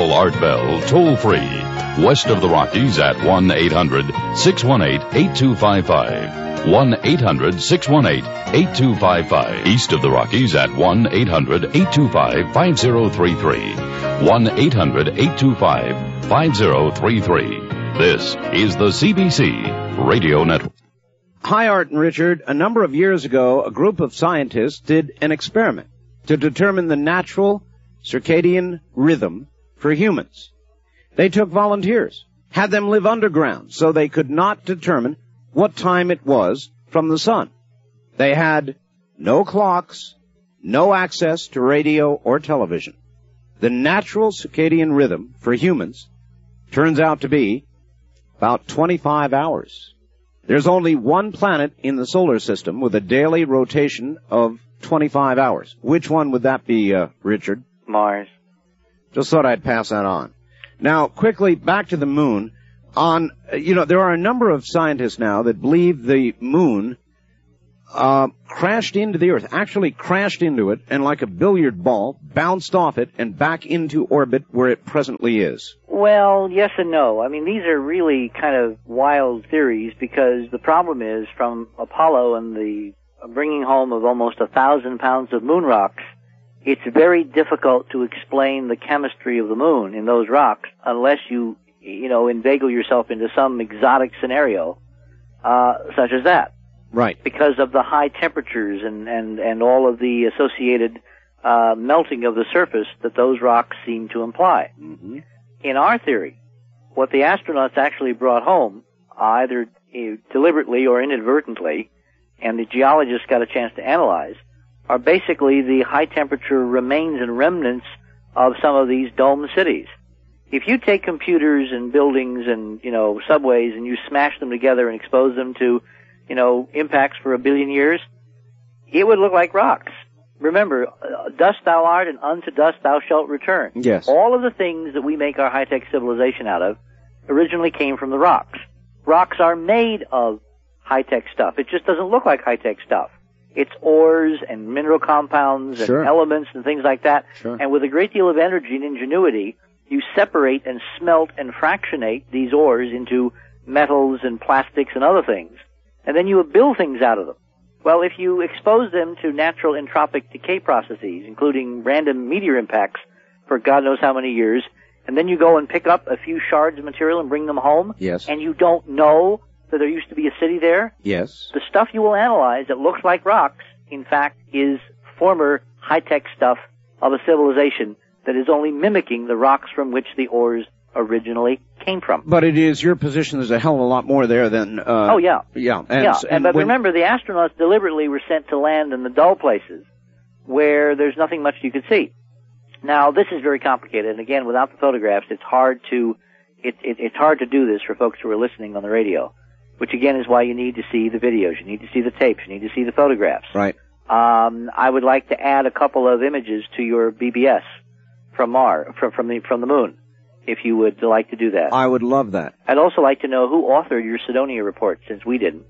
National Art Bell toll-free. West of the Rockies at 1-800-618-8255. 1-800-618-8255. East of the Rockies at 1-800-825-5033. 1-800-825-5033. This is the CBC Radio Network. Hi, Art and Richard. A number of years ago, a group of scientists did an experiment to determine the natural circadian rhythm for humans. They took volunteers, had them live underground so they could not determine what time it was from the sun. They had no clocks, no access to radio or television. The natural circadian rhythm for humans turns out to be about 25 hours. There's only one planet in the solar system with a daily rotation of 25 hours. Which one would that be, Richard? Mars. Just thought I'd pass that on. Now, quickly, back to the moon. There are a number of scientists now that believe the moon crashed into the Earth, actually crashed into it, and like a billiard ball, bounced off it and back into orbit where it presently is. Well, yes and no. I mean, these are really kind of wild theories because the problem is from Apollo and the bringing home of almost 1,000 pounds of moon rocks, it's very difficult to explain the chemistry of the moon in those rocks unless you inveigle yourself into some exotic scenario, such as that. Right. Because of the high temperatures and all of the associated melting of the surface that those rocks seem to imply. Mm-hmm. In our theory, what the astronauts actually brought home, either deliberately or inadvertently, and the geologists got a chance to analyze, are basically the high temperature remains and remnants of some of these dome cities. If you take computers and buildings and, subways and you smash them together and expose them to, impacts for 1 billion years, it would look like rocks. Remember, dust thou art and unto dust thou shalt return. Yes. All of the things that we make our high-tech civilization out of originally came from the rocks. Rocks are made of high-tech stuff. It just doesn't look like high-tech stuff. It's ores and mineral compounds and Sure. elements and things like that. Sure. And with a great deal of energy and ingenuity, you separate and smelt and fractionate these ores into metals and plastics and other things. And then you build things out of them. Well, if you expose them to natural entropic decay processes, including random meteor impacts for God knows how many years, and then you go and pick up a few shards of material and bring them home, Yes. and you don't know that there used to be a city there, Yes. the stuff you will analyze that looks like rocks, in fact, is former high-tech stuff of a civilization that is only mimicking the rocks from which the ores originally came from. But it is your position there's a hell of a lot more there than... Oh, yeah. Yeah. But remember, the astronauts deliberately were sent to land in the dull places where there's nothing much you could see. Now, this is very complicated, and again, without the photographs, it's hard to do this for folks who are listening on the radio, which again is why you need to see the videos, you need to see the tapes, you need to see the photographs. Right. I would like to add a couple of images to your BBS from the moon, if you would like to do that. I would love that. I'd also like to know who authored your Cydonia report, since we didn't.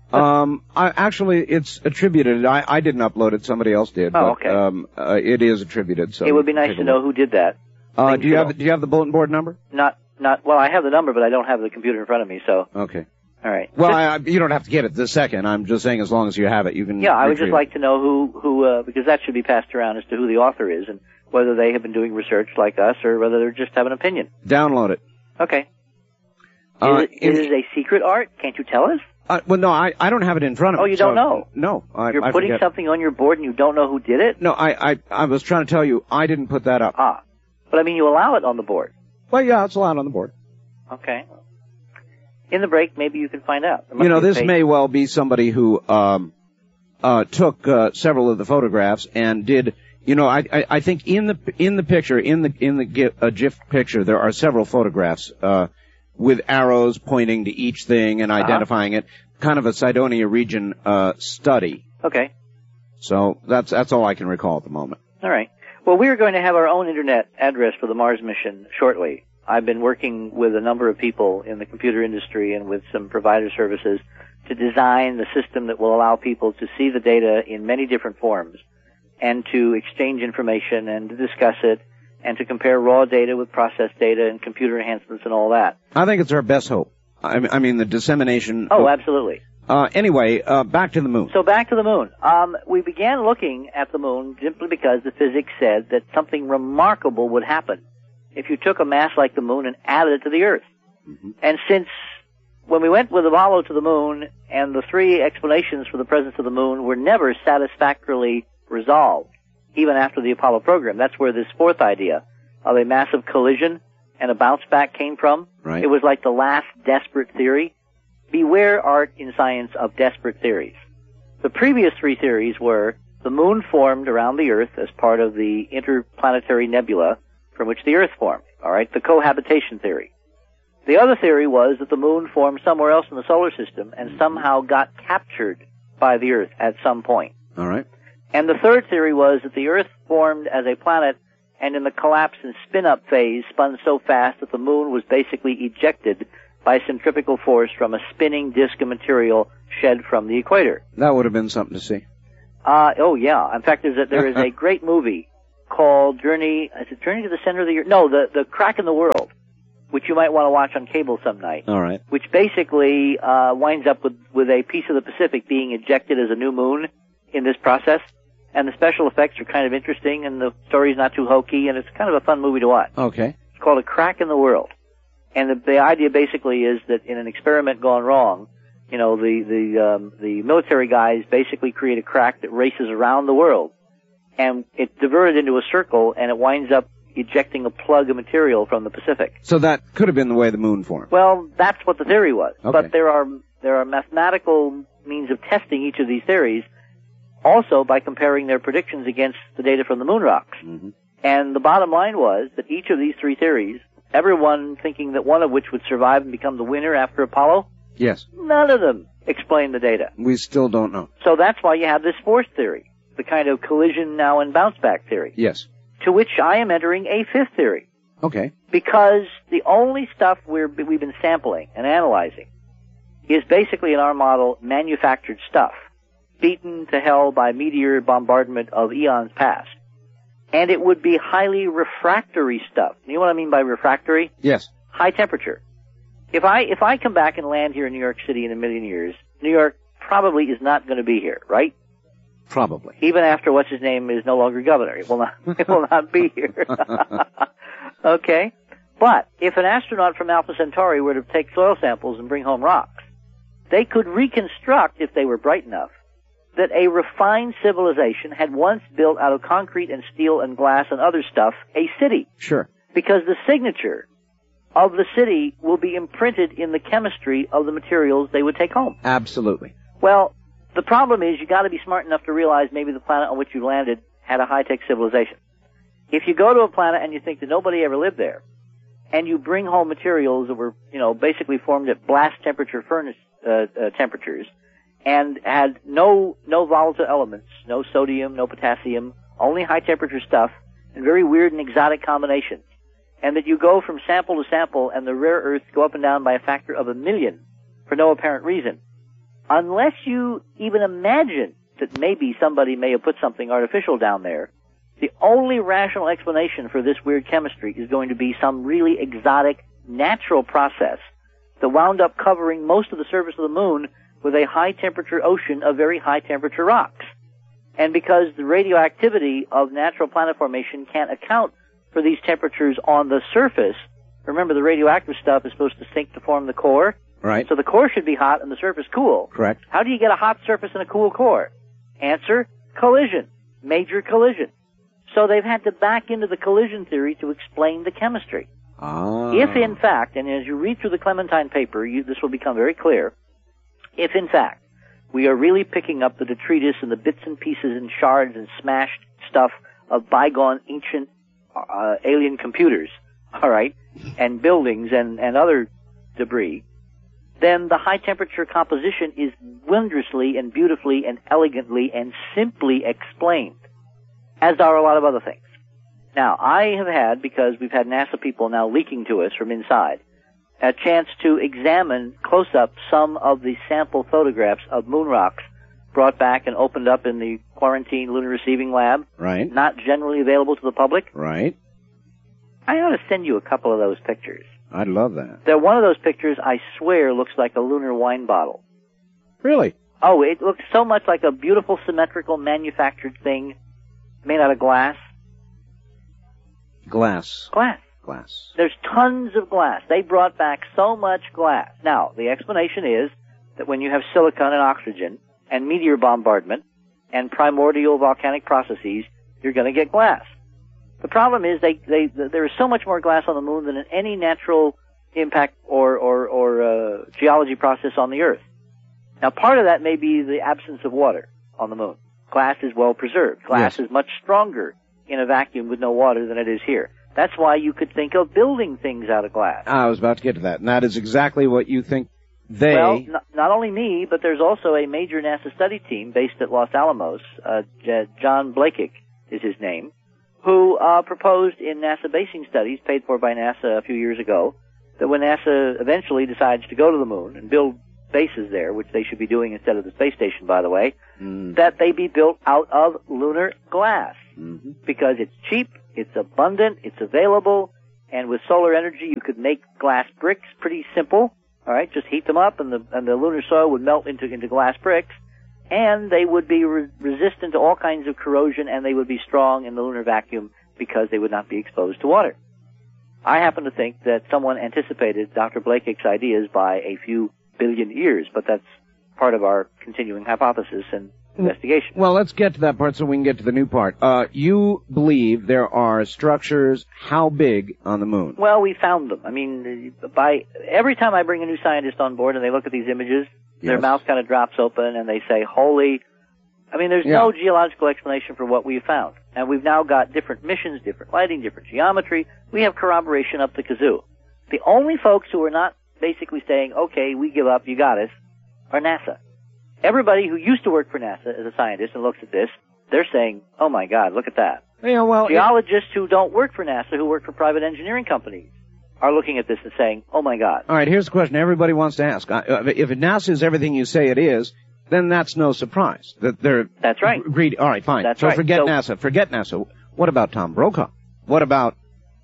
It's attributed. I didn't upload it. Somebody else did. Oh, but, okay. It is attributed. So it would be nice to know who did that. Do you have the bulletin board number? Well, I have the number, but I don't have the computer in front of me, so. Okay. All right. Well, you don't have to get it this second. I'm just saying as long as you have it, you can. Yeah, I would just like to know who, because that should be passed around as to who the author is and whether they have been doing research like us or whether they just have an opinion. Download it. Okay. Is it a secret, Art? Can't you tell us? Well, no, I don't have it in front of me. Oh, you don't know? No. You're putting something on your board and you don't know who did it? No, I was trying to tell you, I didn't put that up. Ah. But I mean, you allow it on the board. Well, yeah, it's allowed on the board. Okay. In the break, maybe you can find out. This may well be somebody who took several of the photographs and did. I think in the picture, in the GIF picture, there are several photographs with arrows pointing to each thing and identifying it. Kind of a Cydonia region study. Okay. So that's all I can recall at the moment. All right. Well, we are going to have our own internet address for the Mars mission shortly. I've been working with a number of people in the computer industry and with some provider services to design the system that will allow people to see the data in many different forms and to exchange information and to discuss it and to compare raw data with processed data and computer enhancements and all that. I think it's our best hope. I mean, the dissemination. Oh, absolutely. Anyway, back to the moon. So back to the moon. We began looking at the moon simply because the physics said that something remarkable would happen if you took a mass like the moon and added it to the Earth. Mm-hmm. And since when we went with Apollo to the moon and the three explanations for the presence of the moon were never satisfactorily resolved, even after the Apollo program, that's where this fourth idea of a massive collision and a bounce back came from. Right. It was like the last desperate theory. Beware, art, in science, of desperate theories. The previous three theories were the moon formed around the Earth as part of the interplanetary nebula from which the Earth formed. All right, the cohabitation theory. The other theory was that the moon formed somewhere else in the solar system and somehow got captured by the Earth at some point. All right. And the third theory was that the Earth formed as a planet and in the collapse and spin-up phase spun so fast that the moon was basically ejected by centrifugal force from a spinning disk of material shed from the equator. That would have been something to see. Oh yeah. In fact, there is a great movie called Journey to the Center of the Earth? No, the Crack in the World, which you might want to watch on cable some night. All right. Which basically winds up with a piece of the Pacific being ejected as a new moon in this process. And the special effects are kind of interesting, and the story's not too hokey, and it's kind of a fun movie to watch. Okay. It's called A Crack in the World. And the idea basically is that in an experiment gone wrong, you know, the military guys basically create a crack that races around the world. And it's diverted into a circle, and it winds up ejecting a plug of material from the Pacific. So that could have been the way the moon formed. Well, that's what the theory was. Okay. But there are mathematical means of testing each of these theories, also by comparing their predictions against the data from the moon rocks. Mm-hmm. And the bottom line was that each of these three theories, everyone thinking that one of which would survive and become the winner after Apollo, yes, none of them explained the data. We still don't know. So that's why you have this fourth theory, the kind of collision now and bounce back theory. Yes. To which I am entering a fifth theory. Okay. Because the only stuff we've been sampling and analyzing is basically in our model manufactured stuff, beaten to hell by meteor bombardment of eons past. And it would be highly refractory stuff. You know what I mean by refractory? Yes. High temperature. If I come back and land here in New York City in a million years, New York probably is not going to be here, right? Probably. Even after what's his name is no longer governor. It will not be here. Okay? But if an astronaut from Alpha Centauri were to take soil samples and bring home rocks, they could reconstruct, if they were bright enough, that a refined civilization had once built out of concrete and steel and glass and other stuff a city. Sure. Because the signature of the city will be imprinted in the chemistry of the materials they would take home. Absolutely. Well, the problem is you got to be smart enough to realize maybe the planet on which you landed had a high-tech civilization. If you go to a planet and you think that nobody ever lived there, and you bring home materials that were, basically formed at blast temperature furnace temperatures, and had no volatile elements, no sodium, no potassium, only high-temperature stuff, and very weird and exotic combinations, and that you go from sample to sample and the rare earths go up and down by a factor of 1 million for no apparent reason, unless you even imagine that maybe somebody may have put something artificial down there, the only rational explanation for this weird chemistry is going to be some really exotic natural process that wound up covering most of the surface of the moon with a high-temperature ocean of very high-temperature rocks. And because the radioactivity of natural planet formation can't account for these temperatures on the surface, remember the radioactive stuff is supposed to sink to form the core? Right. So the core should be hot and the surface cool. Correct. How do you get a hot surface and a cool core? Answer, collision. Major collision. So they've had to back into the collision theory to explain the chemistry. Ah. If in fact, and as you read through the Clementine paper, this will become very clear, if in fact we are really picking up the detritus and the bits and pieces and shards and smashed stuff of bygone ancient alien computers, all right, and buildings and other debris, then the high temperature composition is wondrously and beautifully and elegantly and simply explained, as are a lot of other things. Now, I have had, because we've had NASA people now leaking to us from inside, a chance to examine close up some of the sample photographs of moon rocks brought back and opened up in the quarantine lunar receiving lab. Right. Not generally available to the public. Right. I ought to send you a couple of those pictures. I'd love that. One of those pictures, I swear, looks like a lunar wine bottle. Really? Oh, it looks so much like a beautiful, symmetrical, manufactured thing made out of glass. Glass. Glass. There's tons of glass. They brought back so much glass. Now, the explanation is that when you have silicon and oxygen and meteor bombardment and primordial volcanic processes, you're going to get glass. The problem is there is so much more glass on the moon than in any natural impact or geology process on the Earth. Now, part of that may be the absence of water on the moon. Glass is well preserved. Glass is much stronger in a vacuum with no water than it is here. That's why you could think of building things out of glass. I was about to get to that, and that is exactly what you think Well, not only me, but there's also a major NASA study team based at Los Alamos. John Blakic is his name, who proposed in NASA basing studies paid for by NASA a few years ago that when NASA eventually decides to go to the moon and build bases there, which they should be doing instead of the space station, by the way, that they be built out of lunar glass. Because it's cheap, it's abundant, it's available, and with solar energy you could make glass bricks pretty simple. All right, just heat them up and the lunar soil would melt into glass bricks, and they would be resistant to all kinds of corrosion, and they would be strong in the lunar vacuum because they would not be exposed to water. I happen to think that someone anticipated Dr. Blakic's ideas by a few billion years, but that's part of our continuing hypothesis and investigation. Well, let's get to that part so we can get to the new part. You believe there are structures how big on the moon? Well, we found them. I mean, every time I bring a new scientist on board and they look at these images, their mouth kind of drops open and they say, holy... I mean, there's no geological explanation for what we found. And we've now got different missions, different lighting, different geometry. We have corroboration up the kazoo. The only folks who are not basically saying, okay, we give up, you got us, are NASA. Everybody who used to work for NASA as a scientist and looks at this, they're saying, oh my God, look at that. Yeah, well, geologists who don't work for NASA, who work for private engineering companies, are looking at this and saying, oh my God. All right, here's the question everybody wants to ask. If NASA is everything you say it is, then that's no surprise. That's right. Greedy. All right, fine. That's so right. Forget NASA. What about Tom Brokaw? What about...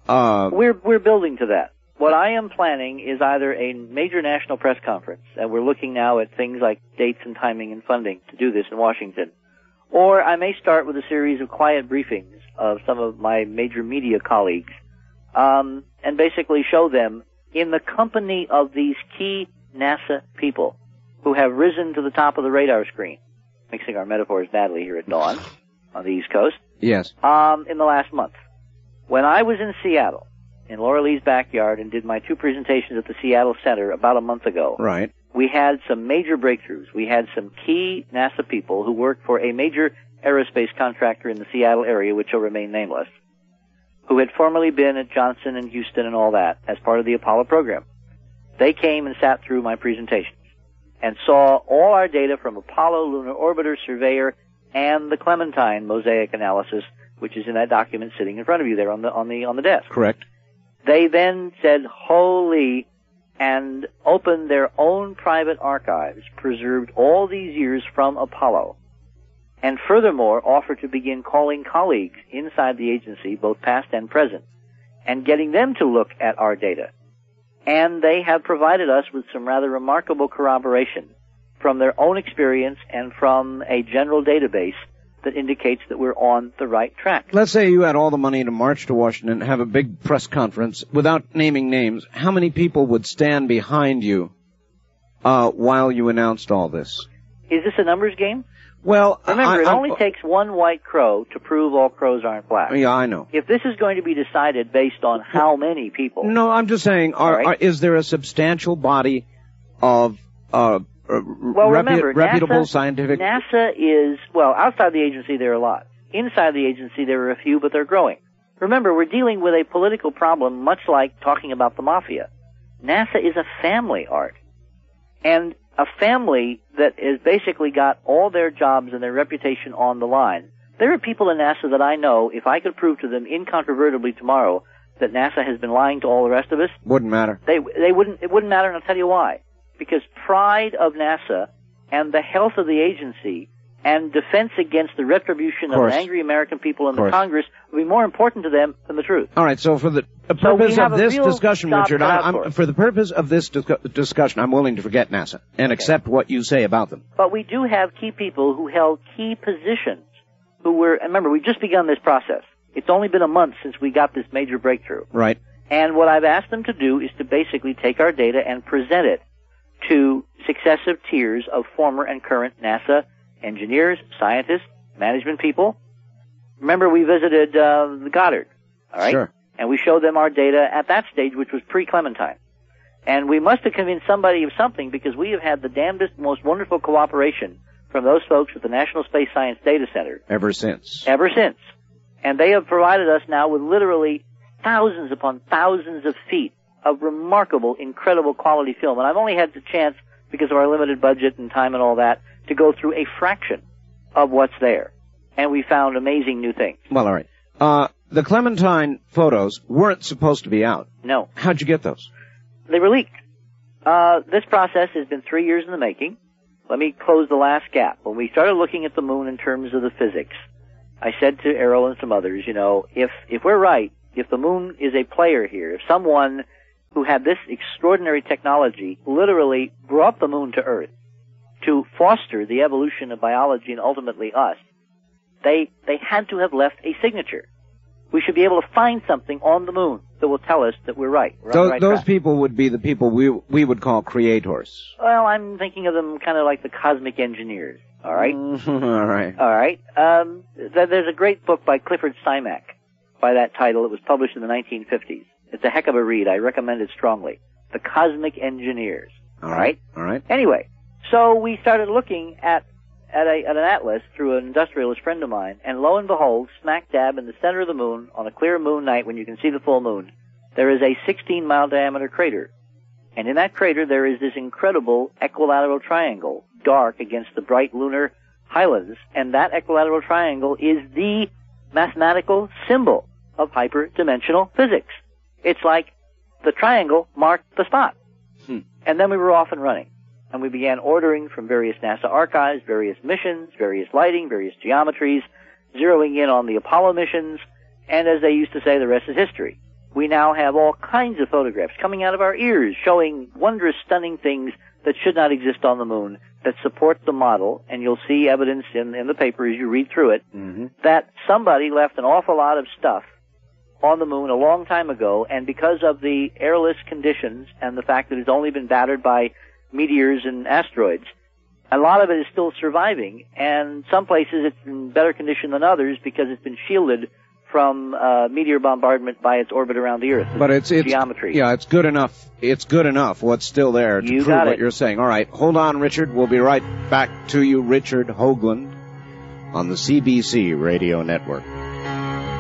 We're building to that. What I am planning is either a major national press conference, and we're looking now at things like dates and timing and funding to do this in Washington, or I may start with a series of quiet briefings of some of my major media colleagues, and basically show them in the company of these key NASA people who have risen to the top of the radar screen, mixing our metaphors badly here at dawn on the East Coast. Yes. In the last month. When I was in Seattle, in Laura Lee's backyard, and did my 2 presentations at the Seattle Center about a month ago. Right. We had some major breakthroughs. We had some key NASA people who work for a major aerospace contractor in the Seattle area, which will remain nameless, who had formerly been at Johnson and Houston and all that as part of the Apollo program. They came and sat through my presentations and saw all our data from Apollo, Lunar Orbiter, Surveyor, and the Clementine mosaic analysis, which is in that document sitting in front of you there on the desk. Correct. They then said, holy, and opened their own private archives, preserved all these years from Apollo, and furthermore offered to begin calling colleagues inside the agency, both past and present, and getting them to look at our data. And they have provided us with some rather remarkable corroboration from their own experience and from a general database that indicates that we're on the right track. Let's say you had all the money to march to Washington and have a big press conference without naming names. How many people would stand behind you while you announced all this? Is this a numbers game? Well, remember, it only takes one white crow to prove all crows aren't black. Yeah, I know. If this is going to be decided based on how many people... No, I'm just saying, is there a substantial body of... remember, reputable scientific... NASA is, outside the agency there are a lot. Inside the agency there are a few, but they're growing. Remember, we're dealing with a political problem much like talking about the mafia. NASA is a family, Art. And a family that has basically got all their jobs and their reputation on the line. There are people in NASA that I know, if I could prove to them incontrovertibly tomorrow that NASA has been lying to all the rest of us... Wouldn't matter. It wouldn't matter, and I'll tell you why. Because pride of NASA and the health of the agency and defense against the retribution of angry American people in the Congress will be more important to them than the truth. All right, so for the purpose of this discussion, Richard, for the purpose of this discussion, I'm willing to forget NASA and accept what you say about them. But we do have key people who held key positions who were, and remember, we've just begun this process. It's only been a month since we got this major breakthrough. Right. And what I've asked them to do is to basically take our data and present it to successive tiers of former and current NASA engineers, scientists, management people. Remember, we visited the Goddard, all right? Sure. And we showed them our data at that stage, which was pre-Clementine. And we must have convinced somebody of something because we have had the damnedest, most wonderful cooperation from those folks at the National Space Science Data Center. Ever since. And they have provided us now with literally thousands upon thousands of feet of remarkable, incredible quality film. And I've only had the chance, because of our limited budget and time and all that, to go through a fraction of what's there. And we found amazing new things. Well, all right. The Clementine photos weren't supposed to be out. No. How'd you get those? They were leaked. This process has been 3 years in the making. Let me close the last gap. When we started looking at the moon in terms of the physics, I said to Errol and some others, you know, if we're right, if the moon is a player here, if someone who had this extraordinary technology literally brought the moon to Earth to foster the evolution of biology and ultimately us, they had to have left a signature. We should be able to find something on the moon that will tell us that we're right. We're on the right those track. people would be the people we would call creators. Well, I'm thinking of them kind of like the cosmic engineers. All right? All right. All right. There's a great book by Clifford Simak by that title. It was published in the 1950s. It's a heck of a read. I recommend it strongly. The Cosmic Engineers. All right? All right. Anyway, so we started looking at an atlas through an industrialist friend of mine, and lo and behold, smack dab in the center of the moon, on a clear moon night when you can see the full moon, there is a 16-mile diameter crater. And in that crater there is this incredible equilateral triangle, dark against the bright lunar highlands, and that equilateral triangle is the mathematical symbol of hyperdimensional physics. It's like the triangle marked the spot. And then we were off and running. And we began ordering from various NASA archives, various missions, various lighting, various geometries, zeroing in on the Apollo missions, and as they used to say, the rest is history. We now have all kinds of photographs coming out of our ears showing wondrous, stunning things that should not exist on the moon that support the model, and you'll see evidence in the paper as you read through it, that somebody left an awful lot of stuff on the moon a long time ago, and because of the airless conditions and the fact that it's only been battered by meteors and asteroids, a lot of it is still surviving, and some places it's in better condition than others because it's been shielded from meteor bombardment by its orbit around the Earth. But it's geometry. Yeah, it's good enough. It's good enough what's still there to prove what you're saying. All right, hold on, Richard. We'll be right back to you, Richard Hoagland, on the CBC Radio Network.